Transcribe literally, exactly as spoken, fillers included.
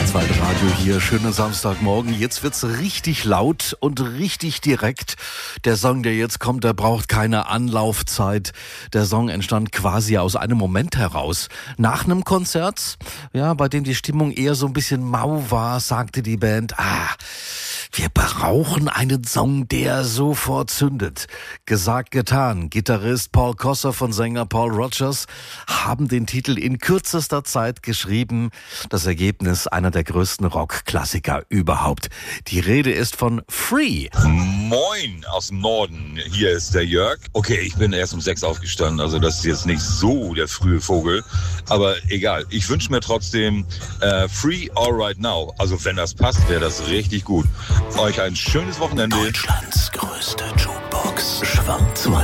Schwarzwaldradio hier, schönen Samstagmorgen. Jetzt wird's richtig laut und richtig direkt. Der Song, der jetzt kommt, der braucht keine Anlaufzeit. Der Song entstand quasi aus einem Moment heraus. Nach einem Konzert, ja, bei dem die Stimmung eher so ein bisschen mau war, sagte die Band, ah, wir brauchen einen Song, der sofort zündet. Gesagt, getan. Gitarrist Paul Kossoff und Sänger Paul Rodgers haben den Titel in kürzester Zeit geschrieben. Das Ergebnis einer der größten Rockklassiker überhaupt. Die Rede ist von Free. Moin aus dem Norden. Hier ist der Jörg. Okay, ich bin erst um sechs aufgestanden, also das ist jetzt nicht so der frühe Vogel. Aber egal, ich wünsche mir trotzdem äh, Free All Right Now. Also wenn das passt, wäre das richtig gut. Euch ein schönes Wochenende. Deutschlands größte Jukebox. Schwarzwald.